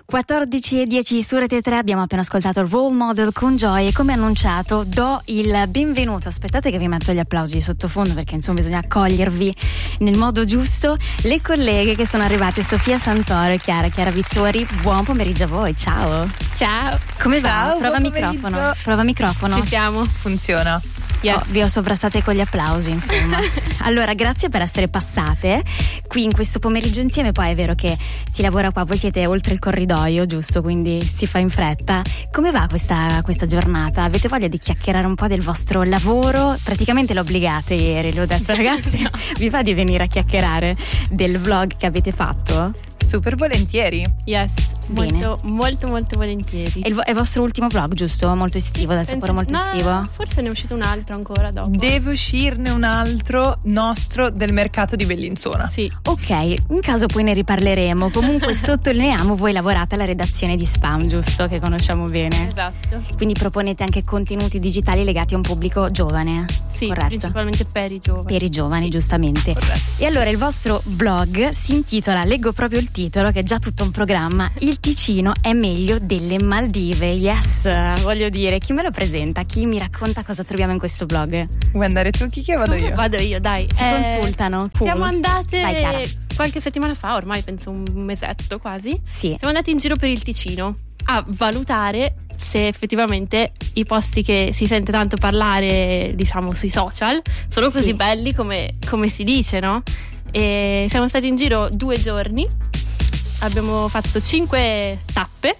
14:10 su Rete 3, abbiamo appena ascoltato Role Model con Joy e come annunciato do il benvenuto, aspettate che vi metto gli applausi di sottofondo perché insomma bisogna accogliervi nel modo giusto, le colleghe che sono arrivate, Sofia Santoro e Chiara Vittori. Buon pomeriggio a voi, ciao. Ciao. Come va? Ciao, Prova microfono. Ci siamo. Funziona. Yes. Vi ho sovrastate con gli applausi, insomma. Allora, grazie per essere passate qui in questo pomeriggio insieme. Poi è vero che si lavora qua, voi siete oltre il corridoio, giusto? Quindi si fa in fretta. Come va questa giornata? Avete voglia di chiacchierare un po' del vostro lavoro? Praticamente l'obbligate ieri, le ho detto ragazzi, no. Vi va di venire a chiacchierare del vlog che avete fatto? Super volentieri. Yes. Bene. Molto volentieri. È il vostro ultimo vlog, giusto? Molto estivo, dal sapore molto estivo. Forse ne è uscito un altro ancora dopo. Deve uscirne un altro nostro del mercato di Bellinzona. Sì. Ok, in caso poi ne riparleremo. Comunque sottolineiamo, voi lavorate alla redazione di Spam, giusto? Che conosciamo bene. Esatto. Quindi proponete anche contenuti digitali legati a un pubblico giovane. Sì, corretto? Principalmente per i giovani. Per i giovani, giustamente. Corretto. E allora il vostro blog si intitola, leggo proprio il titolo che è già tutto un programma, Il Ticino è meglio delle Maldive. Yes, voglio dire, chi me lo presenta? Chi mi racconta cosa troviamo in questo blog? Vuoi andare tu, Kiki, o vado io? Vado io, dai. Si consultano. Cool. Siamo andate Dai, Chiara. qualche settimana fa, ormai penso un mesetto quasi. Sì. Siamo andati in giro per il Ticino a valutare se effettivamente i posti che si sente tanto parlare, diciamo, sui social sono così belli come si dice, no? E siamo stati in giro 2 giorni, abbiamo fatto 5 tappe.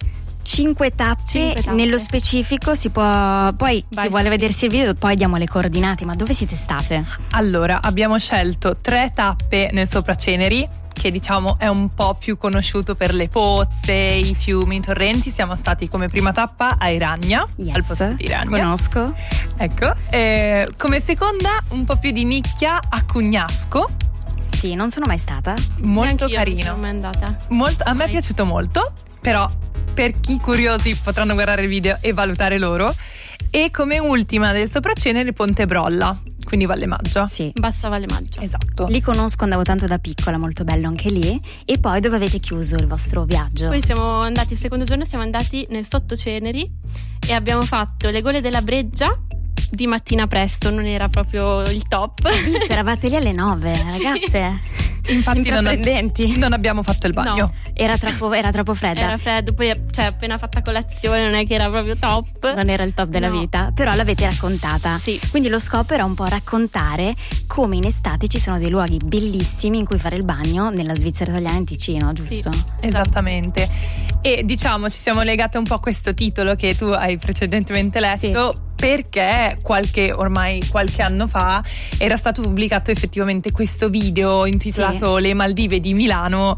5 tappe, nello specifico si può, poi chi vuole vedersi il video poi diamo le coordinate, ma dove siete state? Allora, abbiamo scelto 3 tappe nel Sopraceneri, che diciamo è un po' più conosciuto per le pozze, i fiumi, i torrenti. Siamo stati come prima tappa a Iragna, al posto di Iragna. Conosco. Ecco, come seconda un po' più di nicchia a Cugnasco. Sì, non sono mai stata. Molto Neanch'io carino. non sono mai andata. A me è piaciuto molto, però per chi curiosi potranno guardare il video e valutare loro. E come ultima del Sopraceneri Ponte Brolla, quindi Valle Maggia. Sì. Bassa Valle Maggia. Esatto. Li conosco, andavo tanto da piccola, molto bello anche lì. E poi dove avete chiuso il vostro viaggio? Poi siamo andati, il secondo giorno siamo andati nel Sottoceneri e abbiamo fatto le gole della Breggia di mattina presto, non era proprio il top. Visto, eravate lì alle 9, ragazze. Infatti non abbiamo fatto il bagno. No. Era troppo fredda. Era freddo, poi appena fatta colazione non è che era proprio top. Non era il top della vita, però l'avete raccontata. Sì. Quindi lo scopo era un po' raccontare come in estate ci sono dei luoghi bellissimi in cui fare il bagno nella Svizzera italiana in Ticino, giusto? Sì. Esattamente. E diciamo ci siamo legate un po' a questo titolo che tu hai precedentemente letto. Sì. Perché qualche anno fa era stato pubblicato effettivamente questo video intitolato Le Maldive di Milano,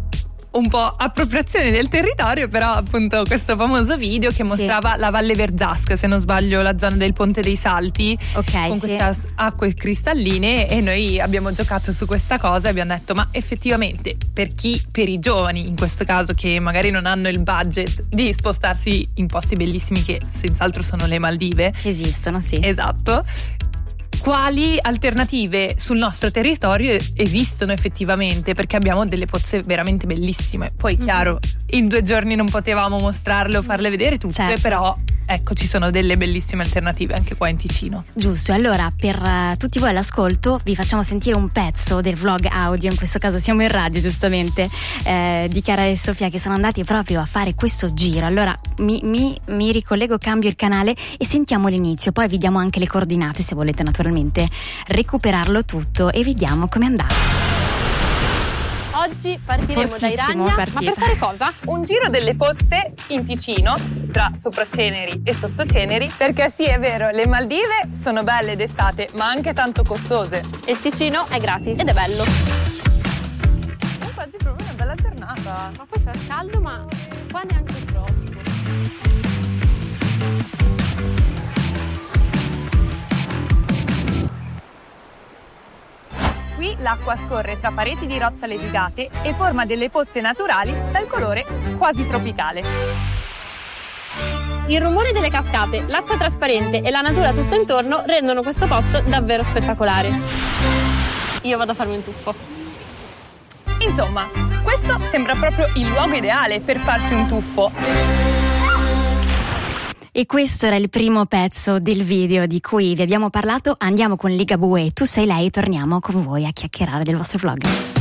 un po' appropriazione del territorio, però appunto questo famoso video che mostrava la Valle Verzasca, se non sbaglio, la zona del Ponte dei Salti, con queste acque cristalline, e noi abbiamo giocato su questa cosa e abbiamo detto ma effettivamente per i giovani in questo caso che magari non hanno il budget di spostarsi in posti bellissimi che senz'altro sono le Maldive, che esistono, sì. Esatto. Quali alternative sul nostro territorio esistono effettivamente, perché abbiamo delle pozze veramente bellissime. Poi chiaro, in 2 giorni non potevamo mostrarle o farle vedere tutte, però ecco, ci sono delle bellissime alternative anche qua in Ticino. Giusto, allora per tutti voi all'ascolto vi facciamo sentire un pezzo del vlog audio, in questo caso siamo in radio giustamente, di Chiara e Sofia che sono andati proprio a fare questo giro. Allora mi ricollego, cambio il canale e sentiamo l'inizio, poi vi diamo anche le coordinate se volete naturalmente recuperarlo tutto e vediamo com'è andato. Oggi partiremo da Iragna, ma per fare cosa? Un giro delle pozze in Ticino, tra Sopraceneri e Sottoceneri, perché sì, è vero, le Maldive sono belle d'estate, ma anche tanto costose. E il Ticino è gratis ed è bello. Comunque oggi è proprio una bella giornata. Ma poi fa caldo, ma qua neanche troppo. Qui l'acqua scorre tra pareti di roccia levisate e forma delle pozze naturali dal colore quasi tropicale. Il rumore delle cascate, l'acqua trasparente e la natura tutto intorno rendono questo posto davvero spettacolare. Io vado a farmi un tuffo. Insomma, questo sembra proprio il luogo ideale per farsi un tuffo. E questo era il primo pezzo del video di cui vi abbiamo parlato. Andiamo con Ligabue, Tu sei lei, torniamo con voi a chiacchierare del vostro vlog.